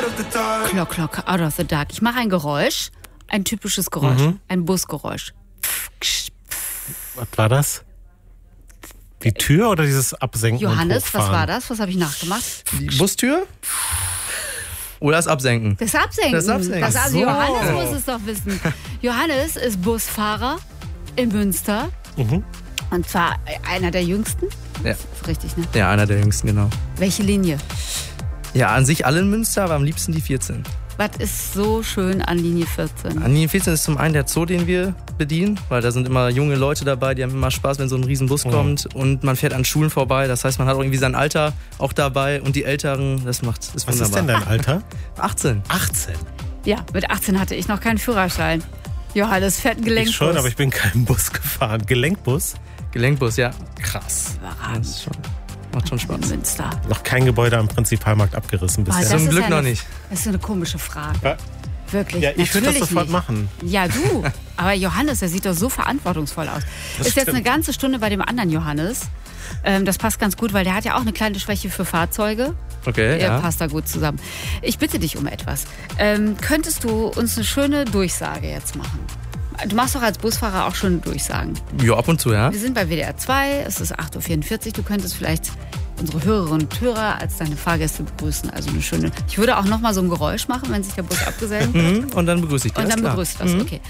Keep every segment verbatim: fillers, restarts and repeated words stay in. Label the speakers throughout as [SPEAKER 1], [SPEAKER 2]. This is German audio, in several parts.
[SPEAKER 1] out of the dark.
[SPEAKER 2] Clock, clock, out of the dark. Ich mache ein Geräusch, ein typisches Geräusch,
[SPEAKER 3] Mhm.
[SPEAKER 2] ein Busgeräusch.
[SPEAKER 3] Was war das? Die Tür oder dieses Absenken?
[SPEAKER 2] Johannes,
[SPEAKER 3] und
[SPEAKER 2] was
[SPEAKER 3] Hochfahren?
[SPEAKER 2] war das? Was habe ich nachgemacht?
[SPEAKER 4] Die Bustür? Oder das Absenken?
[SPEAKER 2] Das Absenken.
[SPEAKER 4] Das Absenken.
[SPEAKER 2] Das,
[SPEAKER 3] Ach
[SPEAKER 2] also
[SPEAKER 3] so.
[SPEAKER 2] Johannes muss es doch wissen. Johannes ist Busfahrer in Münster.
[SPEAKER 3] Mhm.
[SPEAKER 2] Und zwar einer der jüngsten.
[SPEAKER 4] Ja.
[SPEAKER 2] Das ist richtig, ne?
[SPEAKER 4] Ja, einer der jüngsten, genau.
[SPEAKER 2] Welche Linie?
[SPEAKER 4] Ja, an sich alle in Münster, aber am liebsten die vierzehn.
[SPEAKER 2] Was ist so schön an Linie vierzehn?
[SPEAKER 4] An Linie vierzehn ist zum einen der Zoo, den wir bedienen, weil da sind immer junge Leute dabei, die haben immer Spaß, wenn so ein Riesenbus
[SPEAKER 3] Mhm.
[SPEAKER 4] kommt. Und man fährt an Schulen vorbei, das heißt, man hat auch irgendwie sein Alter auch dabei und die Älteren, das macht, ist
[SPEAKER 3] Was
[SPEAKER 4] wunderbar.
[SPEAKER 3] ist denn dein Alter?
[SPEAKER 4] achtzehn.
[SPEAKER 3] achtzehn.
[SPEAKER 2] Ja, mit achtzehn hatte ich noch keinen Führerschein. Johannes fährt einen Gelenkbus.
[SPEAKER 3] Ich schon, aber ich bin keinen Bus gefahren. Gelenkbus?
[SPEAKER 4] Gelenkbus, ja.
[SPEAKER 3] Krass.
[SPEAKER 4] Das ist schon, macht schon Spaß.
[SPEAKER 2] Münster.
[SPEAKER 3] Noch kein Gebäude am Prinzipalmarkt abgerissen
[SPEAKER 2] Boah,
[SPEAKER 3] bisher.
[SPEAKER 2] das
[SPEAKER 4] Zum
[SPEAKER 2] ist
[SPEAKER 4] Glück
[SPEAKER 2] ja
[SPEAKER 4] noch
[SPEAKER 2] eine,
[SPEAKER 4] nicht.
[SPEAKER 2] Das ist so eine komische Frage.
[SPEAKER 3] Ja.
[SPEAKER 2] Wirklich.
[SPEAKER 3] Ja, ich würde das
[SPEAKER 2] Natürlich
[SPEAKER 3] sofort
[SPEAKER 2] nicht.
[SPEAKER 3] machen.
[SPEAKER 2] Ja, du. Aber Johannes, der sieht doch so verantwortungsvoll aus.
[SPEAKER 3] Das
[SPEAKER 2] ist jetzt
[SPEAKER 3] stimmt.
[SPEAKER 2] eine ganze Stunde bei dem anderen Johannes. Ähm, das passt ganz gut, weil der hat ja auch eine kleine Schwäche für Fahrzeuge.
[SPEAKER 4] Okay,
[SPEAKER 2] Der
[SPEAKER 4] ja.
[SPEAKER 2] passt da gut zusammen. Ich bitte dich um etwas. Ähm, könntest du uns eine schöne Durchsage jetzt machen? Du machst doch als Busfahrer auch schon Durchsagen.
[SPEAKER 4] Ja, ab und zu, ja.
[SPEAKER 2] Wir sind bei W D R zwei, es ist acht Uhr vierundvierzig. Du könntest vielleicht unsere Hörerinnen und Hörer als deine Fahrgäste begrüßen. Also eine schöne. Ich würde auch noch mal so ein Geräusch machen, wenn sich der Bus abgesenkt wird.
[SPEAKER 4] Mhm, und dann begrüße ich dich.
[SPEAKER 2] Und dann
[SPEAKER 4] alles klar.
[SPEAKER 2] begrüßt du das,
[SPEAKER 4] Mhm.
[SPEAKER 2] okay.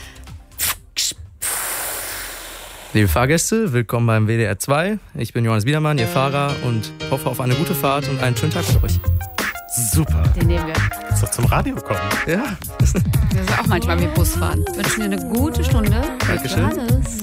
[SPEAKER 4] Liebe Fahrgäste, willkommen beim W D R zwei. Ich bin Johannes Biedermann, Ihr Fahrer, und hoffe auf eine gute Fahrt und einen schönen Tag mit euch.
[SPEAKER 3] Super.
[SPEAKER 2] Den nehmen wir.
[SPEAKER 3] Kannst doch zum Radio kommen.
[SPEAKER 4] Ja.
[SPEAKER 2] Wir sind auch manchmal mit Bus fahren. Wünschen dir eine gute Stunde.
[SPEAKER 4] Dankeschön.
[SPEAKER 2] Johannes.